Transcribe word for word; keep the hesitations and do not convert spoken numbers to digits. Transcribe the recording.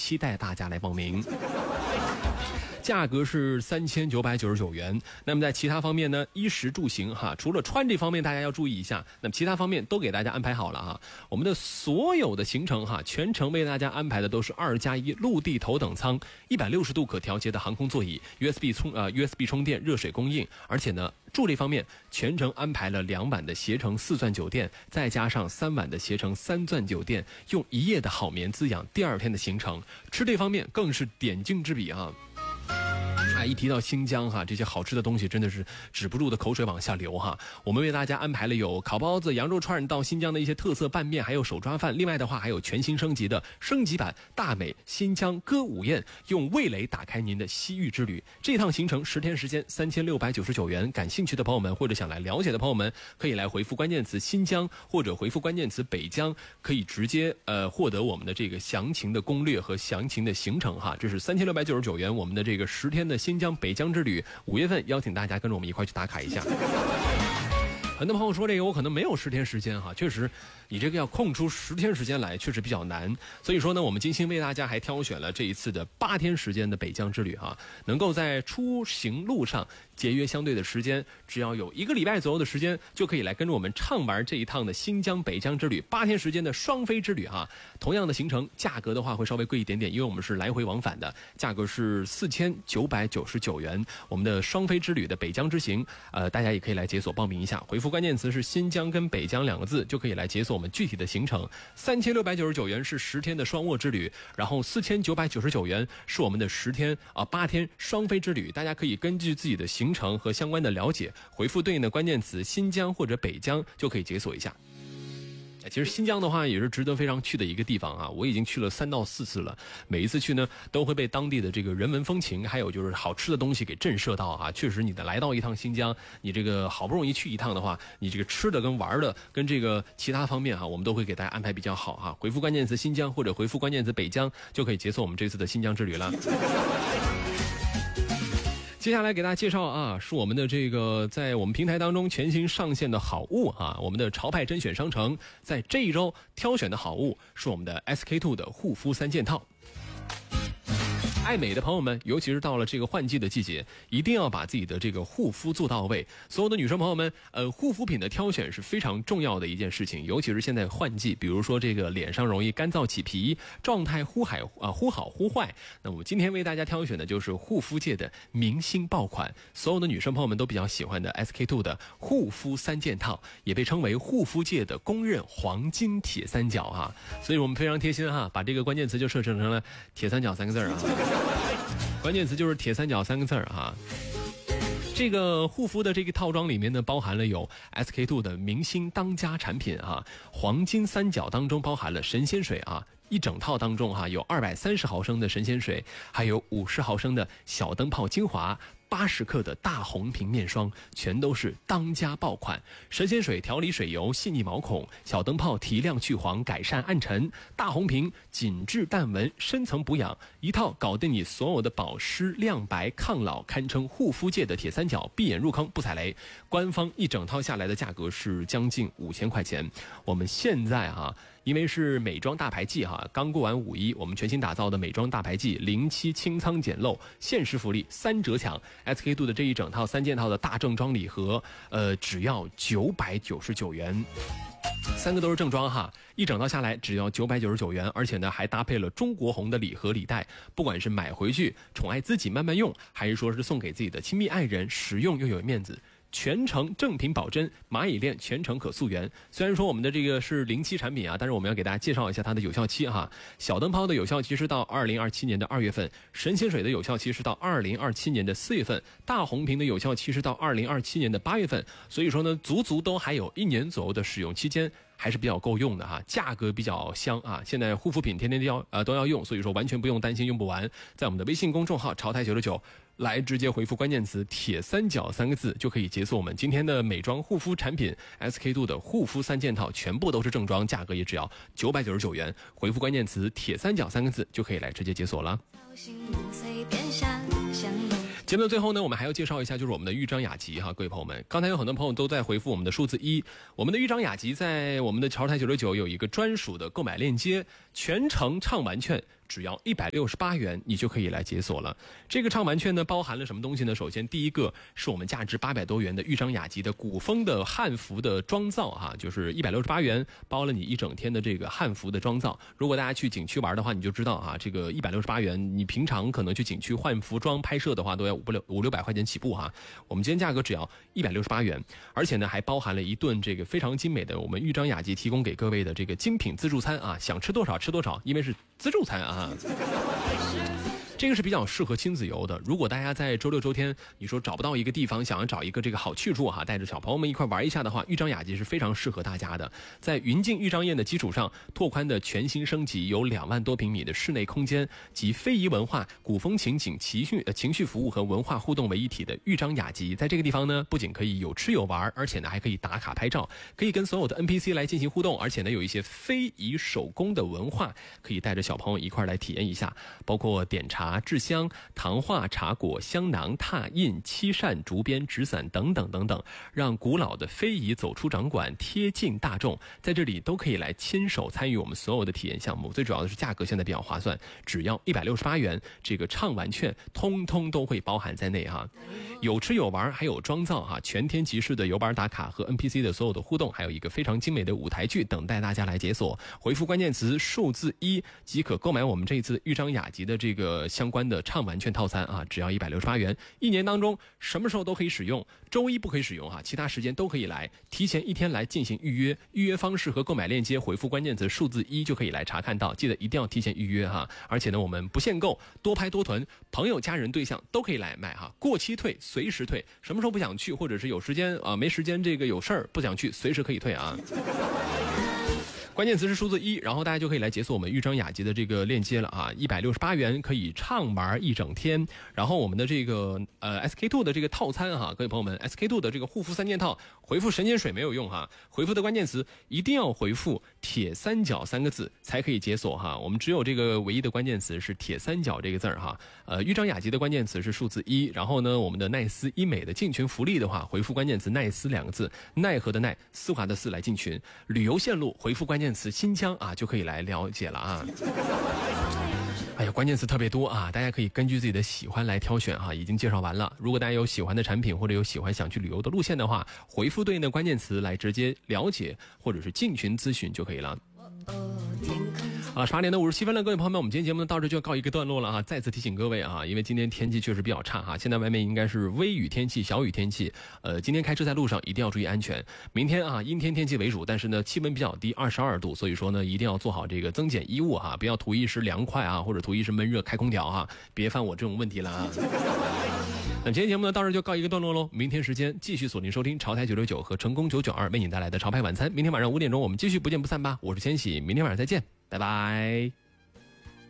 期待大家来报名。价格是三千九百九十九元。那么在其他方面呢，衣食住行哈，除了穿这方面大家要注意一下，那么其他方面都给大家安排好了哈。我们的所有的行程哈，全程为大家安排的都是二加一陆地头等舱，一百六十度可调节的航空座椅 ，U S B 充呃 U S B 充电，热水供应，而且呢，住这方面全程安排了两晚的携程四钻酒店，再加上三晚的携程三钻酒店，用一夜的好眠滋养第二天的行程。吃这方面更是点睛之笔啊。啊，一提到新疆哈，这些好吃的东西真的是止不住的口水往下流哈。我们为大家安排了有烤包子、羊肉串到新疆的一些特色拌面，还有手抓饭。另外的话，还有全新升级的升级版大美新疆歌舞宴，用味蕾打开您的西域之旅。这趟行程十天时间，三千六百九十九元。感兴趣的朋友们或者想来了解的朋友们，可以来回复关键词新疆或者回复关键词北疆，可以直接呃获得我们的这个详情的攻略和详情的行程哈。这是三千六百九十九元，我们的这个十天的新疆北疆之旅，五月份邀请大家跟着我们一块去打卡一下。很多朋友说这个我可能没有十天时间哈，确实你这个要空出十天时间来确实比较难，所以说呢，我们精心为大家还挑选了这一次的八天时间的北疆之旅哈，能够在出行路上节约相对的时间，只要有一个礼拜左右的时间，就可以来跟着我们畅玩这一趟的新疆北疆之旅，八天时间的双飞之旅哈。同样的行程，价格的话会稍微贵一点点，因为我们是来回往返的，价格是四千九百九十九元。我们的双飞之旅的北疆之行，呃，大家也可以来解锁报名一下，回复关键词是新疆跟北疆两个字，就可以来解锁我们具体的行程。三千六百九十九元是十天的双卧之旅，然后四千九百九十九元是我们的十天啊八天双飞之旅。大家可以根据自己的行程和相关的了解，回复对应的关键词新疆或者北疆，就可以解锁一下。其实新疆的话也是值得非常去的一个地方啊，我已经去了三到四次了，每一次去呢都会被当地的这个人文风情还有就是好吃的东西给震慑到啊。确实你的来到一趟新疆，你这个好不容易去一趟的话，你这个吃的跟玩的跟这个其他方面哈、啊，我们都会给大家安排比较好哈、啊。回复关键词新疆或者回复关键词北疆，就可以解锁我们这次的新疆之旅了。接下来给大家介绍啊，是我们的这个在我们平台当中全新上线的好物啊，我们的潮派甄选商城在这一周挑选的好物是我们的 S K two 的护肤三件套。爱美的朋友们，尤其是到了这个换季的季节，一定要把自己的这个护肤做到位。所有的女生朋友们，呃，护肤品的挑选是非常重要的一件事情，尤其是现在换季，比如说这个脸上容易干燥起皮，状态忽海啊忽好忽坏。那我们今天为大家挑选的就是护肤界的明星爆款，所有的女生朋友们都比较喜欢的 S K two 的护肤三件套，也被称为护肤界的公认黄金铁三角哈。所以我们非常贴心哈，把这个关键词就设置成了铁三角三个字啊。关键词就是铁三角三个字儿哈。这个护肤的这个套装里面呢，包含了有 S K two 的明星当家产品啊，黄金三角当中包含了神仙水啊，一整套当中哈、啊、有二百三十毫升的神仙水，还有五十毫升的小灯泡精华，八十克的大红瓶面霜，全都是当家爆款。神仙水调理水油，细腻毛孔；小灯泡提亮去黄，改善暗沉；大红瓶紧致淡纹，深层补养，一套搞定你所有的保湿、亮白、抗老，堪称护肤界的铁三角，闭眼入坑不踩雷。官方一整套下来的价格是将近五千块钱。我们现在哈、啊，因为是美妆大牌季哈、啊，刚过完五一，我们全新打造的美妆大牌季零七清仓捡漏，限时福利三折抢。S K two 的这一整套三件套的大正装礼盒，呃，只要九百九十九元，三个都是正装哈，一整套下来只要九百九十九元，而且呢还搭配了中国红的礼盒礼袋，不管是买回去宠爱自己慢慢用，还是说是送给自己的亲密爱人，实用又有面子。全程正品保真，蚂蚁链全程可溯源。虽然说我们的这个是零期产品啊，但是我们要给大家介绍一下它的有效期哈。小灯泡的有效期是到二零二七年的二月份，神仙水的有效期是到二零二七年的四月份，大红瓶的有效期是到二零二七年的八月份。所以说呢，足足都还有一年左右的使用期间，还是比较够用的哈，价格比较香啊。现在护肤品天天都要呃都要用，所以说完全不用担心用不完。在我们的微信公众号潮台九十九来直接回复关键词铁三角三个字，就可以解锁我们今天的美妆护肤产品 S K two 的护肤三件套，全部都是正装，价格也只要九百九十九元。回复关键词铁三角三个字就可以来直接解锁了。节目的最后呢，我们还要介绍一下，就是我们的豫章雅集哈，各位朋友们，刚才有很多朋友都在回复我们的数字一，我们的豫章雅集在我们的潮台九十九有一个专属的购买链接，全程畅玩券， 只要一百六十八元，你就可以来解锁了。这个畅玩券呢，包含了什么东西呢？首先，第一个是我们价值八百多元的豫章雅集的古风的汉服的妆造哈，就是一百六十八元包了你一整天的这个汉服的妆造。如果大家去景区玩的话，你就知道啊，这个一百六十八元，你平常可能去景区换服装拍摄的话，都要五六五六百块钱起步哈。我们今天价格只要一百六十八元，而且呢还包含了一顿这个非常精美的我们豫章雅集提供给各位的这个精品自助餐啊，想吃多少吃多少，因为是自助餐啊。这个是比较适合亲子游的。如果大家在周六周天你说找不到一个地方，想要找一个这个好去处哈，带着小朋友们一块玩一下的话，豫章雅集是非常适合大家的。在云境豫章宴的基础上，拓宽的全新升级，有两万多平米的室内空间及非遗文化、古风情景、情绪呃情绪服务和文化互动为一体的豫章雅集，在这个地方呢，不仅可以有吃有玩，而且呢还可以打卡拍照，可以跟所有的 N P C 来进行互动，而且呢有一些非遗手工的文化，可以带着小朋友一块来体验一下，包括点茶、制香、糖化、茶果、香囊、拓印、漆扇、竹编、纸伞等等等等，让古老的非遗走出掌管，贴近大众。在这里都可以来亲手参与我们所有的体验项目。最主要的是价格现在比较划算，只要一百六十八元，这个畅玩券通通都会包含在内哈。有吃有玩，还有妆造哈，全天即时的游玩打卡和 N P C 的所有的互动，还有一个非常精美的舞台剧等待大家来解锁。回复关键词数字一即可购买我们这一次豫章雅集的这个相关的畅玩券套餐啊，只要一百六十八元，一年当中什么时候都可以使用，周一不可以使用哈，其他时间都可以来，提前一天来进行预约，预约方式和购买链接回复关键词数字一就可以来查看到，记得一定要提前预约哈。而且呢，我们不限购，多拍多囤，朋友、家人、对象都可以来买哈，过期退，随时退，什么时候不想去，或者是有时间啊没时间，这个有事儿不想去，随时可以退啊。关键词是数字一，然后大家就可以来解锁我们豫章雅集的这个链接了啊，一百六十八元可以畅玩一整天。然后我们的这个呃 S K two 的这个套餐哈，各位朋友们 ，S K two 的这个护肤三件套，回复神仙水没有用哈，回复的关键词一定要回复铁三角三个字才可以解锁哈。我们只有这个唯一的关键词是铁三角这个字儿哈。呃，豫章雅集的关键词是数字一，然后呢，我们的奈斯医美的进群福利的话，回复关键词奈斯两个字，奈何的奈，丝滑的丝来进群。旅游线路回复关键词新疆啊，就可以来了解了啊。哎呀，关键词特别多啊，大家可以根据自己的喜欢来挑选哈。已经介绍完了，如果大家有喜欢的产品或者有喜欢想去旅游的路线的话，回复对应的关键词来直接了解或者是进群咨询就可以了。啊，十八点的五十七分了，各位朋友们，我们今天节目呢到这就要告一个段落了啊！再次提醒各位啊，因为今天天气确实比较差哈，现在外面应该是微雨天气、小雨天气，呃，今天开车在路上一定要注意安全。明天啊，阴天天气为主，但是呢，气温比较低，二十二度，所以说呢，一定要做好这个增减衣物哈，不要图一时凉快啊，或者图一时闷热开空调啊，别犯我这种问题了啊。那今天节目呢到这就告一个段落喽，明天时间继续锁定收听潮台九六九和成功九九二为你带来的潮牌晚餐，明天晚上五点钟我们继续不见不散吧。我是千玺，明天晚上再见，拜拜。